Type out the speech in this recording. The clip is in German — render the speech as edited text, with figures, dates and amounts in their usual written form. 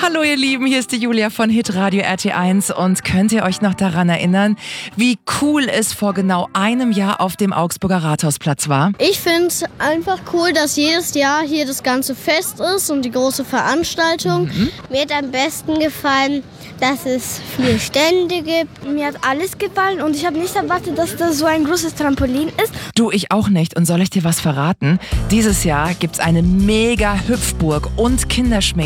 Hallo ihr Lieben, hier ist die Julia von Hitradio RT1 und könnt ihr euch noch daran erinnern, wie cool es vor genau einem Jahr auf dem Augsburger Rathausplatz war? Ich finde es einfach cool, dass jedes Jahr hier das ganze Fest ist und die große Veranstaltung. Mir hat am besten gefallen, dass es 4 Stände gibt. Mir hat alles gefallen und ich habe nicht erwartet, dass das so ein großes Trampolin ist. Du, ich auch nicht. Und soll ich dir was verraten? Dieses Jahr gibt's eine mega Hüpfburg und Kinderschminken.